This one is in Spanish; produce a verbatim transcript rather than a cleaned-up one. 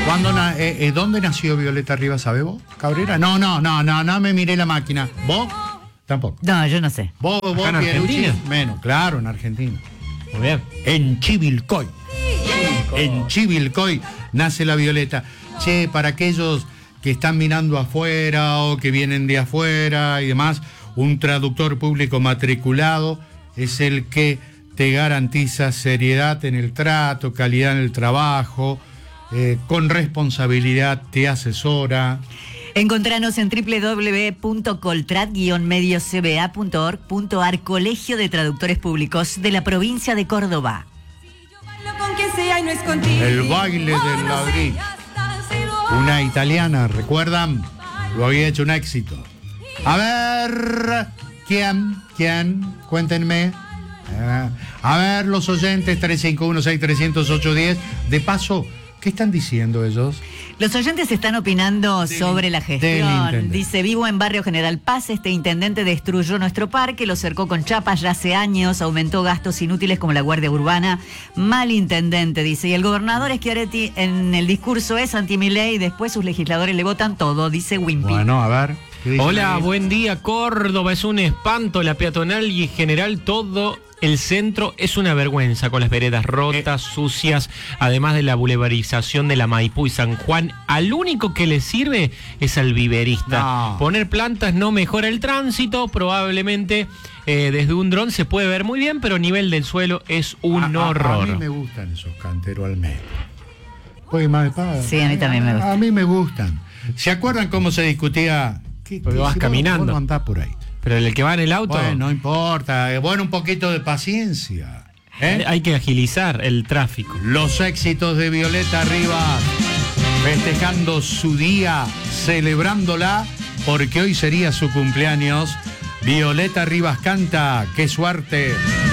¿Cuándo na eh, eh, ¿Dónde nació Violeta Rivas, sabe vos, Cabrera? No, no, no, no, no me miré la máquina. ¿Vos? Tampoco. No, yo no sé. ¿Vos, vos, ¿Acá en Argentina? Menos, claro, en Argentina. Muy bien. En Chivilcoy. En Chivilcoy nace la Violeta. Che, para aquellos que están mirando afuera o que vienen de afuera y demás, un traductor público matriculado es el que te garantiza seriedad en el trato, calidad en el trabajo, eh, con responsabilidad te asesora. Encontranos en doble u doble u doble u punto coltrat guion medio c b a punto org punto a r, Colegio de Traductores Públicos de la provincia de Córdoba. El baile del ladrillo. Una italiana, ¿recuerdan? Lo había hecho un éxito. A ver, ¿quién? ¿Quién? Cuéntenme. Eh, a ver, los oyentes, tres cinco uno seis tres cero ocho uno cero. De paso, ¿qué están diciendo ellos? Los oyentes están opinando del, sobre la gestión. Dice, vivo en Barrio General Paz, este intendente destruyó nuestro parque, lo cercó con chapas ya hace años, aumentó gastos inútiles como la Guardia Urbana. Mal intendente, dice. Y el gobernador Schiaretti en el discurso es anti-Milei y después sus legisladores le votan todo, dice Wimpy. Bueno, a ver. Hola, buen día, Córdoba. Es un espanto la peatonal y en general todo el centro es una vergüenza, con las veredas rotas, eh. sucias, además de la bulevarización de la Maipú y San Juan. Al único que le sirve es al viverista. No. Poner plantas no mejora el tránsito, probablemente eh, desde un dron se puede ver muy bien, pero a nivel del suelo es un a, horror. A, a mí me gustan esos canteros al medio. Pues más espada. Sí, a mí también me gustan. A mí me gustan. ¿Se acuerdan cómo se discutía? ¿Qué, qué, vas si caminando. Vos no andás por ahí. Pero el que va en el auto. Bueno, no importa. Bueno, un poquito de paciencia. ¿eh? Hay que agilizar el tráfico. Los éxitos de Violeta Rivas, festejando su día, celebrándola, porque hoy sería su cumpleaños. Violeta Rivas canta, ¡qué suerte!